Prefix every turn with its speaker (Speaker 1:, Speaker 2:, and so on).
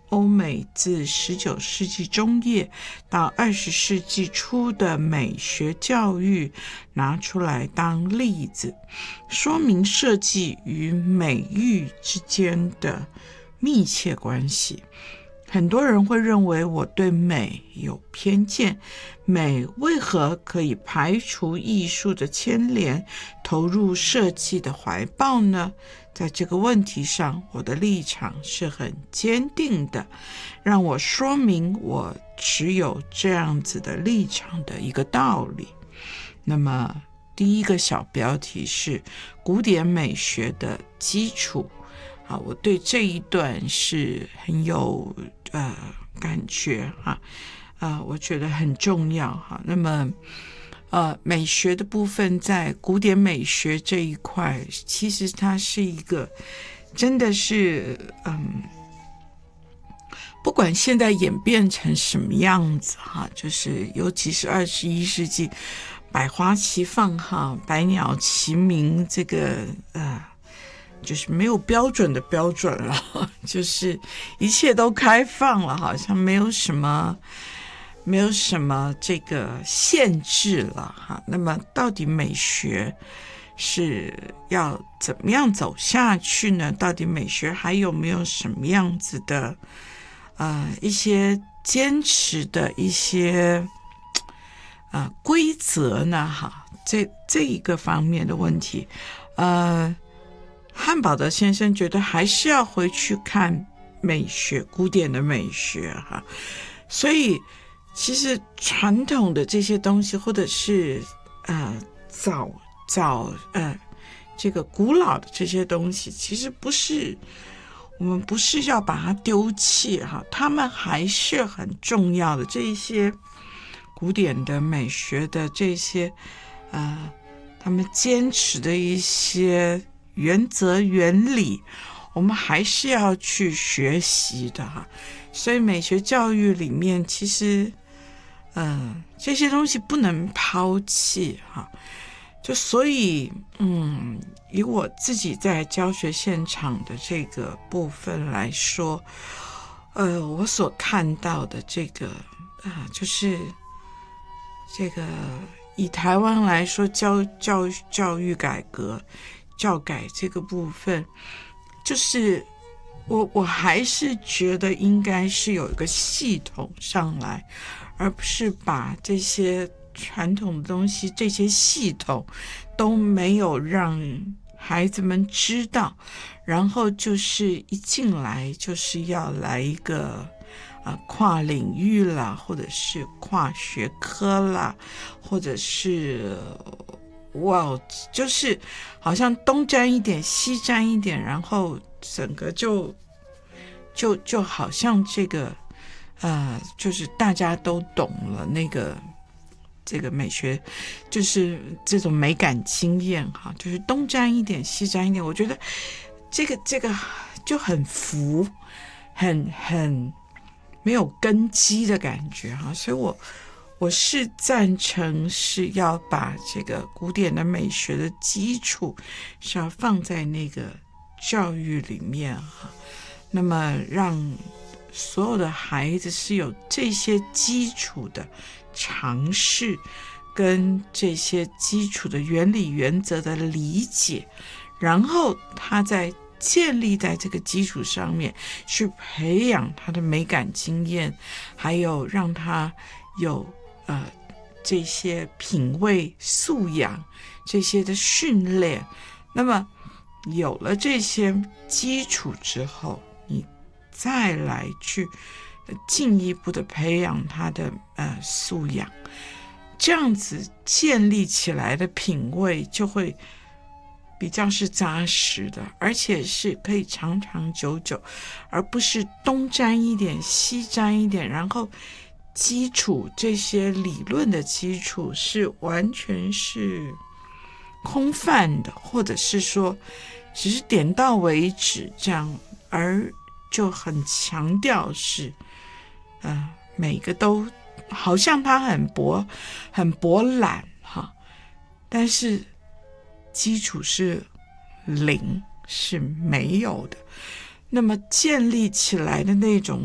Speaker 1: 欧美自19世纪中叶到20世纪初的美学教育拿出来当例子，说明设计与美育之间的密切关系。很多人会认为我对美有偏见，美为何可以排除艺术的牵连，投入设计的怀抱呢？在这个问题上，我的立场是很坚定的，让我说明我持有这样子的立场的一个道理。那么第一个小标题是古典美学的基础。我对这一段是很有感觉我觉得很重要那么美学的部分在古典美学这一块，其实它是一个真的是不管现在演变成什么样子就是尤其是21世纪百花齐放百鸟齐鸣，这个就是没有标准的标准了，就是一切都开放了，好像没有什么这个限制了那么到底美学是要怎么样走下去呢？到底美学还有没有什么样子的一些坚持的一些规则呢这一个方面的问题汉堡德先生觉得还是要回去看美学，古典的美学所以其实传统的这些东西，或者是这个古老的这些东西，其实我们不是要把它丢弃他们还是很重要的。这一些古典的美学的这些他们坚持的一些原则原理，我们还是要去学习的所以美学教育里面其实这些东西不能抛弃就所以以我自己在教学现场的这个部分来说我所看到的这个就是这个以台湾来说教育改革教改这个部分，就是我还是觉得应该是有一个系统上来，而不是把这些传统的东西这些系统都没有让孩子们知道，然后就是一进来就是要来一个跨领域啦，或者是跨学科啦，或者是就是好像东沾一点西沾一点，然后整个就好像这个就是大家都懂了那个这个美学，就是这种美感经验就是东沾一点西沾一点，我觉得这个就很浮，很没有根基的感觉所以我是赞成是要把这个古典的美学的基础是要放在那个教育里面那么让所有的孩子是有这些基础的尝试跟这些基础的原理原则的理解，然后他在建立在这个基础上面去培养他的美感经验，还有让他有这些品味素养这些的训练。那么有了这些基础之后，你再来去进一步的培养他的素养，这样子建立起来的品味就会比较是扎实的，而且是可以长长久久，而不是东沾一点西沾一点，然后基础这些理论的基础是完全是空泛的，或者是说只是点到为止这样，而就很强调是每个都好像它很博览但是基础是零，是没有的。那么建立起来的那种